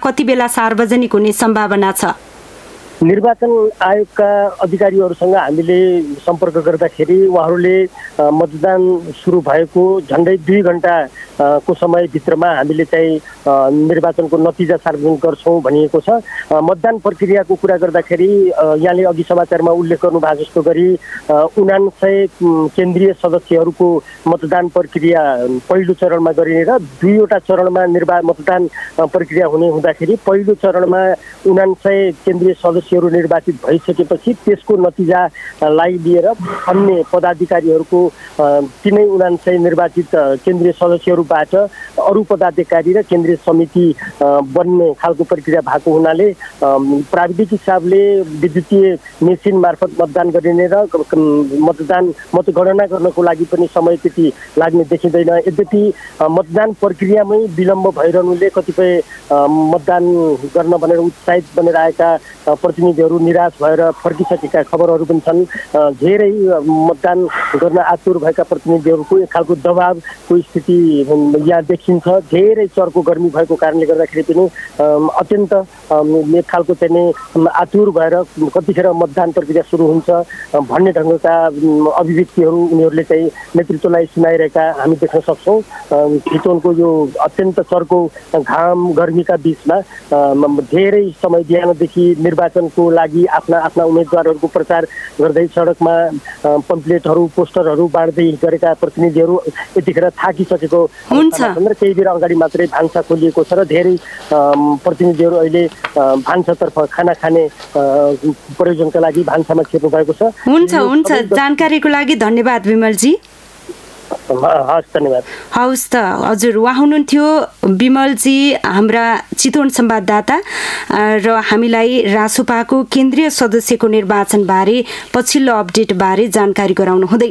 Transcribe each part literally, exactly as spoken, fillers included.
कति बेला सार्वजनिक हुने सम्भावना छ? निर्वाचन आयोगका अधिकारीहरूसँग हामीले सम्पर्क गर्दाखेरि उहाँहरूले मतदान सुरु भएको झन्डै दुई घन्टा को समयभित्रमा हामीले चाहिँ निर्वाचनको नतिजा सार्वजनिक गर्छौँ भनिएको छ। मतदान प्रक्रियाको कुरा गर्दाखेरि यहाँले अघि समाचारमा उल्लेख गर्नु भएको जस्तो गरी उनान्सय केन्द्रीय सदस्यहरूको मतदान प्रक्रिया पहिलो चरणमा गरिने र दुईवटा चरणमा निर्वा मतदान प्रक्रिया हुने हुँदाखेरि पहिलो चरणमा उनान्सय केन्द्रीय सदस्यहरू निर्वाचित भइसकेपछि त्यसको नतिजालाई लिएर अन्य पदाधिकारीहरूको तिनै उनान्सय निर्वाचित केन्द्रीय सदस्यहरूबाट अरू पदाधिकारी र केन्द्रीय समिति बन्ने खालको प्रक्रिया भएको हुनाले प्राविधिक हिसाबले विद्युतीय मेसिन मार्फत मतदान गरिने र मतदान मतगणना गर्नको लागि पनि समय त्यति लाग्ने देखिँदैन। यद्यपि मतदान प्रक्रियामै विलम्ब भइरहनुले कतिपय मतदान गर्न भनेर उत्साहित बनेर आएका प्रतिनिधिहरू निराश भएर फर्किसकेका खबरहरू पनि छन्। धेरै मतदान गर्न आतुर भएका प्रतिनिधिहरूको एक खालको दबावको स्थिति यहाँ देखिन्छ। धेरै चर्को गर्मी भएको कारणले गर्दाखेरि पनि अत्यन्त एक खालको चाहिँ आतुर भएर कतिखेर मतदान प्रक्रिया सुरु हुन्छ भन्ने ढङ्गका अभिव्यक्तिहरू उनीहरूले चाहिँ नेतृत्वलाई सुनाइरहेका हामी देख्न सक्छौँ। चितवनको यो अत्यन्त चर्को घाम गर्मीका बिचमा धेरै समय बिहानदेखि निर्वाचनको लागि आफ्ना आफ्ना उम्मेदवारहरूको प्रचार गर्दै सडकमा पम्पलेटहरू पोस्टरहरू बाँड्दै गरेका प्रतिनिधिहरू यतिखेर थाकिसकेको हुन्छ। केही बेर अगाडि मात्रै भान्सा खोलिएको छ र धेरै प्रतिनिधिहरू अहिले भान्सातर्फ खाना खाने प्रयोजनका लागि भान्सामा छिर्नु भएको छ। हुन्छ हुन्छ जानकारीको लागि धन्यवाद विमलजी। हस् धन्यवाद। हवस् त हजुर, उहाँ हुनुहुन्थ्यो विमलजी हाम्रा चितवन संवाददाता र हामीलाई रासोपाको केन्द्रीय सदस्यको निर्वाचनबारे पछिल्लो अपडेटबारे जानकारी गराउनु हुँदै।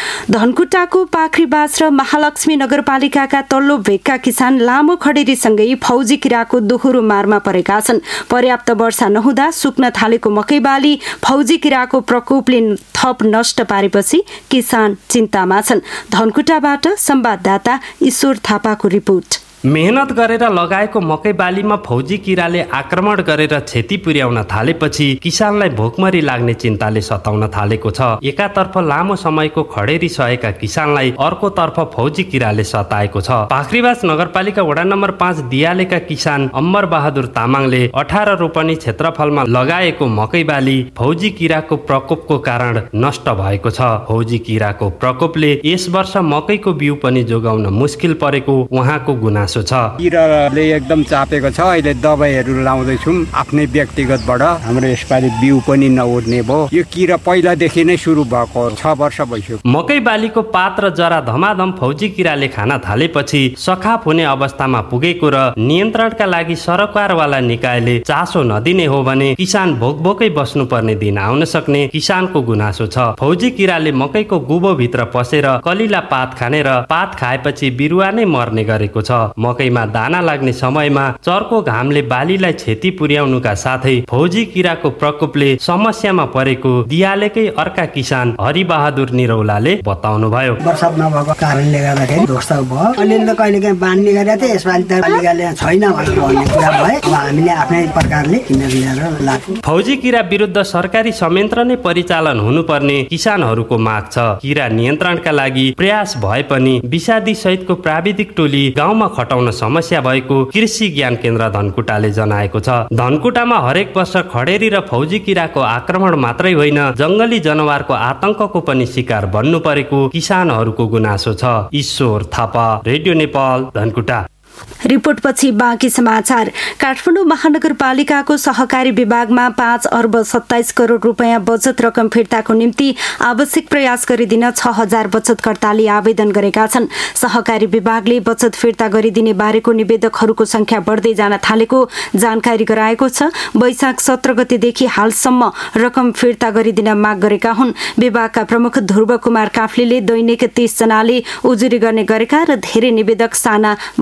धनकुटाको पाखरीबास र महालक्ष्मी नगरपालिकाका तल्लो भेगका किसान लामो खडेरीसँगै फौजी किराको दोहोरो मारमा परेका छन्। पर्याप्त वर्षा नहुँदा सुक्न थालेको मकै बाली फौजी किराको प्रकोपले थप नष्ट पारेपछि किसान चिन्तामा छन्। धनकुटाबाट संवाददाता ईश्वर थापाको रिपोर्ट। मेहनत गरेर लगाएको मकै बालीमा फौजी किराले आक्रमण गरेर क्षति पुर्याउन थालेपछि किसानलाई भोकमरी लाग्ने चिन्ताले सताउन थालेको छ। एकातर्फ लामो समयको खडेरी सहेका किसानलाई अर्कोतर्फ फौजी किराले सताएको छ। पाखरीबास नगरपालिका वडा नम्बर पाँच दियालेका किसान अम्बर बहादुर तामाङले अठार रोपनी क्षेत्रफलमा लगाएको मकै बाली फौजी किराको प्रकोपको कारण नष्ट भएको छ। फौजी किराको प्रकोपले यस वर्ष मकैको बिउ पनि जोगाउन मुस्किल परेको उहाँको गुनासो छ। किराले एकदम चापेको छ। अहिले दबाईहरू लाउँदैछौँ आफ्नै व्यक्तिगतबाट। हाम्रो यसपालि बिउ पनि नउड्ने भयो। यो किरा पहिलादेखि नै सुरु भएको छ वर्ष भइसक्यो। मकै बालीको पात र जरा धमाधम फौजी किराले खान थालेपछि सखाप हुने अवस्थामा पुगेको र नियन्त्रणका लागि सरकारवाला निकायले चासो नदिने हो भने किसान भोकभोकै बस्नुपर्ने दिन आउन सक्ने किसानको गुनासो छ। फौजी किराले मकैको गुबोभित्र पसेर कलिला पात खाने र पात खाएपछि बिरुवा नै मर्ने गरेको छ। मकैमा दाना लाग्ने समयमा चर्को घामले बालीलाई क्षति पुर्याउनुका साथै फौजी किराको प्रकोपले समस्यामा परेको दियालेकै अर्का किसान हरिबहादुर निरौलाले बताउनु भयो। वर्षा नभएको कारणले गर्दाखेरि ध्वस्त भयो। अलिअलि कहिले काहीँ बाँड्ने गरेका थिए, यसपालि त पालिकाले छैन भन्ने कुरा भयो। हामीले आफ्नै प्रकारले किनेर ल्याएर लाग्यो। फौजी किरा विरुद्ध सरकारी संयन्त्र नै परिचालन हुनुपर्ने किसानहरूको माग छ। किरा नियन्त्रणका लागि प्रयास भए पनि विषादी सहितको प्राविधिक टोली गाउँमा खटाउन समस्या भएको कृषि ज्ञान केन्द्र धनकुटाले जनाएको छ। धनकुटामा हरेक वर्ष खडेरी र फौजी किराको आक्रमण मात्रै होइन, जंगली जनावरको आतंकको पनि शिकार बन्नु परेको किसानहरूको गुनासो छ। ईश्वर थापा, रेडियो नेपाल, धनकुटा। रिपोर्टपछि बाँकी समाचार। काठमाडौँ महानगरपालिकाको सहकारी विभागमा पाँच अर्ब सत्ताइस करोड रुपियाँ बचत रकम फिर्ताको निम्ति आवश्यक प्रयास गरिदिन छ हजार बचतकर्ताले आवेदन गरेका छन्। सहकारी विभागले बचत फिर्ता गरिदिने बारेको निवेदकहरूको संख्या बढ्दै जान थालेको जानकारी गराएको छ। वैशाख सत्र गतेदेखि हालसम्म रकम फिर्ता गरिदिन माग गरेका हुन्। विभागका प्रमुख ध्रुव कुमार काफ्लेले दैनिक तीस जनाले उजुरी गर्ने गरेका र धेरै निवेदक साना बचतकर्ता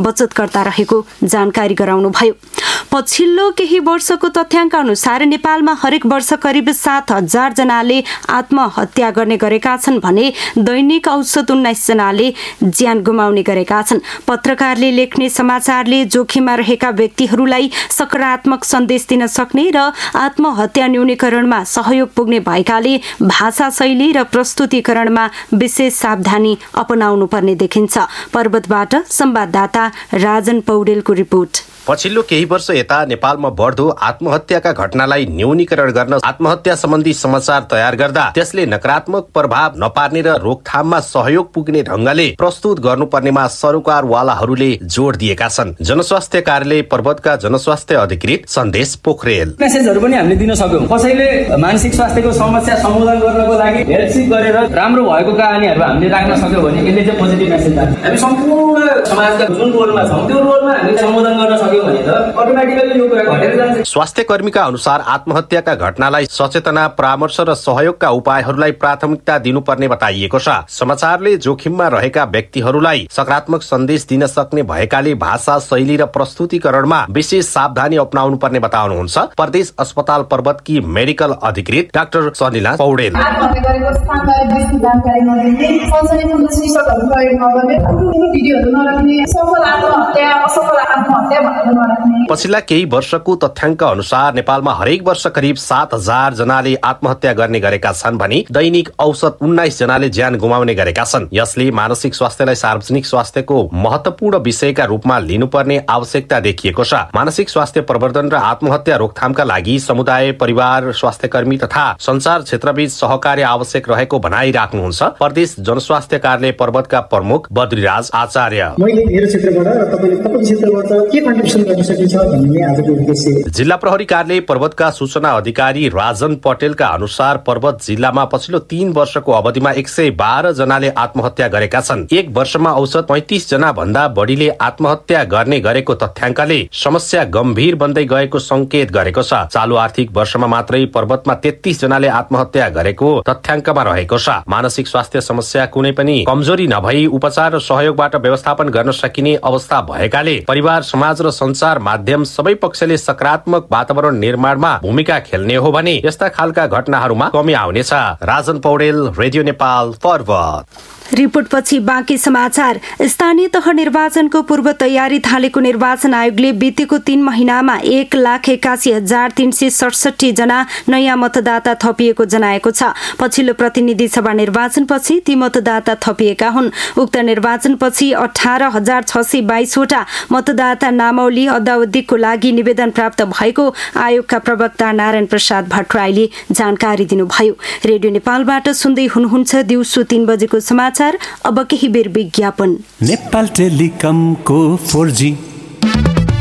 दर्ता रहेको जानकारी गराउनुभयो। पछिल्लो केही वर्षको तथ्याङ्क अनुसार नेपालमा हरेक वर्ष करिब सात हजार जनाले आत्महत्या गर्ने गरेका छन् भने दैनिक औसत उन्नाइस जनाले ज्यान गुमाउने गरेका छन्। पत्रकारले लेख्ने समाचारले जोखिममा रहेका व्यक्तिहरूलाई सकारात्मक सन्देश दिन सक्ने र आत्महत्या न्यूनीकरणमा सहयोग पुग्ने भएकाले भाषा शैली र प्रस्तुतिकरणमा विशेष सावधानी अपनाउनु पर्ने देखिन्छ। पर्वतबाट संवाददाता राजन पौडेलको रिपोर्ट। पछिल्लो केही वर्ष यता नेपालमा बढ्दो आत्महत्याका घटनालाई न्यूनीकरण गर्न आत्महत्या सम्बन्धी समाचार तयार गर्दा त्यसले नकारात्मक प्रभाव नपार्ने र रोकथाममा सहयोग पुग्ने ढंगले प्रस्तुत गर्नुपर्नेमा सरोकारवालाहरूले जोड दिएका छन्। जनस्वास्थ्य कार्यालय पर्वतका जनस्वास्थ्य अधिकृत सन्देश पोखरेल मेसेजहरू पनि हामीले दिन सक्यौं। कसैले मानसिक स्वास्थ्यको समस्या सम्बोधन गर्नको लागि हेल्पसिक गरेर राम्रो भएको कहानीहरू हामीले राख्न सक्यौं भने यसले चाहिँ पोजिटिभ मेसेज लाग्छ। हामी सम्पूर्ण समाजका जुन रोलमा छौं त्यो रोलमा हामीले सम्बोधन गर्न सक्यौं। स्वास्थ्य कर्मीका अनुसार आत्महत्याका घटनालाई सचेतना, परामर्श र सहयोगका उपायहरूलाई प्राथमिकता दिनुपर्ने बताइएको छ। समाचारले जोखिममा रहेका व्यक्तिहरूलाई सकारात्मक सन्देश दिन सक्ने भएकाले भाषा शैली र प्रस्तुतिकरणमा विशेष सावधानी अपनाउनु पर्ने बताउनुहुन्छ प्रदेश अस्पताल पर्वतकी मेडिकल अधिकृत डाक्टर सनिला पौडेल। पछिल्ला केही वर्षको तथ्याङ्क अनुसार नेपालमा हरेक वर्ष करिब सात हजार जनाले आत्महत्या गर्ने गरेका छन् भने दैनिक औसत उन्नाइस जनाले ज्यान गुमाउने गरेका छन्। यसले मानसिक स्वास्थ्यलाई सार्वजनिक स्वास्थ्यको महत्वपूर्ण विषयका रूपमा लिनुपर्ने आवश्यकता देखिएको छ। मानसिक स्वास्थ्य प्रवर्धन र आत्महत्या रोकथामका लागि समुदाय, परिवार, स्वास्थ्यकर्मी तथा संचार क्षेत्रबीच सहकार्य आवश्यक रहेको भनाइराख्नुहुन्छ प्रदेश जनस्वास्थ्य कार्यालय पर्वतका प्रमुख बद्रीराज आचार्य। मैले मेरो क्षेत्रबाट र तपाईले तपाईको क्षेत्रबाट के कन्ट्रिब्युसन गर्न सकिन्छ भन्ने आजको उद्देश्य। जिल्ला प्रहरी कार्यालय पर्वतका सूचना अधिकारी राजन पटेलका अनुसार पर्वत जिल्लामा पछिल्लो तीन वर्षको अवधिमा एक सय बाह्र जनाले आत्महत्या गरेका छन्। एक वर्षमा औसत पैंतिस जना भन्दा बढीले आत्महत्या गर्ने गरेको तथ्याङ्कले समस्या गम्भीर बन्दै गएको संकेत गरेको छ। चालु आर्थिक वर्षमा मात्रै पर्वतमा तेत्तीस जनाले आत्महत्या गरेको तथ्याङ्कमा रहेको छ। मानसिक स्वास्थ्य समस्या कुनै पनि कमजोरी नभई उपचार र सहयोगबाट व्यवस्थापन गर्न सकिने अवस्था भएकाले परिवार, समाज र संचार माध्यम सबै पक्षले सकारात्मक वातावरण निर्माणमा भूमिका खेल्ने हो भने यस्ता खालका घटनाहरूमा कमी आउनेछ। राजन पौडेल, रेडियो नेपाल, पर्वत। रिपोर्टपछि बाँकी समाचार। स्थानीय तह निर्वाचनको पूर्व तयारी थालेको निर्वाचन आयोगले बितेको तीन महिनामा एक लाख एकासी हजार तीन सय सडसठी जना नयाँ मतदाता थपिएको जनाएको छ। पछिल्लो प्रतिनिधि सभा निर्वाचनपछि ती मतदाता थपिएका हुन्। उक्त निर्वाचनपछि अठार हजार छ सय बाइसवटा मतदाता नामावली अद्यावधिकको लागि निवेदन प्राप्त भएको आयोगका प्रवक्ता नारायण प्रसाद भट्टराईले जानकारी दिनुभयो। रेडियो नेपालबाट सुन्दै हुनुहुन्छ दिउँसो तीन बजेको समाचार। अब केही बेर विज्ञापन। Nepal टेलिकमको four G